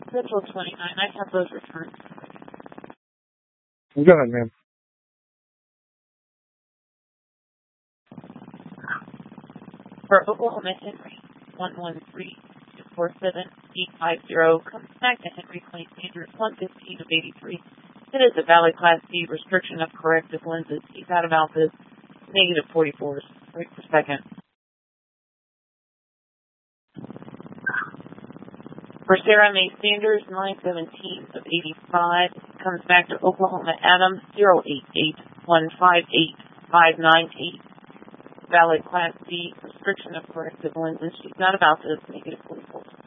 Central 29. I have those returned. Go ahead, ma'am. For Oklahoma Henry, 113-247-850 comes back to Henry Clay Sanders, 115 of 83. It is a valid Class D restriction of corrective lenses. He's out about this negative 44s right per second. For Sarah May Sanders, 917 of 85, comes back to Oklahoma Adams, 088-158-598. Valid Class D restriction of corrective lenses. She's not about this negative 44.